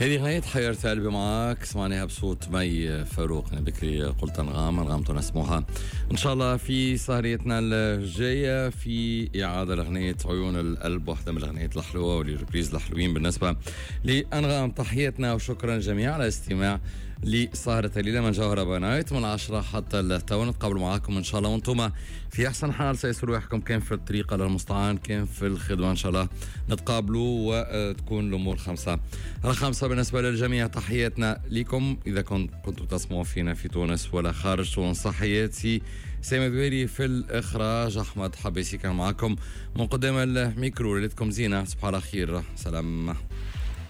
هذه غاية حياة قلبي معك، سمعناها بصوت مي فاروق. بكري قلت أنغام نسموها إن شاء الله في سهريتنا الجاية في إعادة لأغنية عيون القلب، واحدة من الأغنيات الحلوة والريبريز الحلوين بالنسبة لأنغام. تحياتنا وشكرا جميعا على الاستماع لسهرة الليلة من جوهرة بنايت من 10 حتى التو. نتقابل معاكم إن شاء الله وانتم في أحسن حال. سيسر روحكم كان في الطريقة للمستعان، كان في الخدمة إن شاء الله نتقابلوا وتكون الأمور خمسة على خمسة بالنسبة للجميع. تحياتنا لكم إذا كنتم تسمعوا فينا في تونس ولا خارج تونس. تحياتي سامي دويري في الإخراج، أحمد حبيسي كان معكم من قدام الميكرو. ليلتكم زينة، صباح الخير، سلام.